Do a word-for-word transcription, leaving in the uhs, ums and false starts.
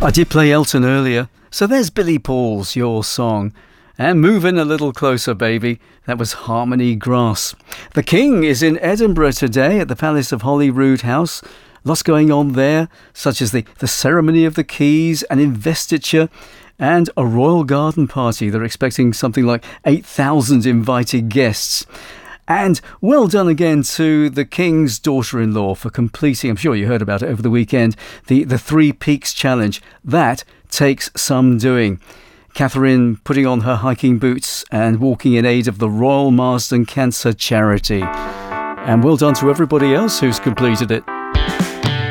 I did play Elton earlier, so there's Billy Paul's Your Song. And move in a little closer, baby. That was Harmony Grass. The King is in Edinburgh today at the Palace of Holyrood House. Lots going on there, such as the, the ceremony of the keys and investiture and a royal garden party. They're expecting something like eight thousand invited guests. And well done again to the King's daughter-in-law for completing, I'm sure you heard about it over the weekend, the, the Three Peaks Challenge. That takes some doing. Catherine putting on her hiking boots and walking in aid of the Royal Marsden Cancer Charity. And well done to everybody else who's completed it.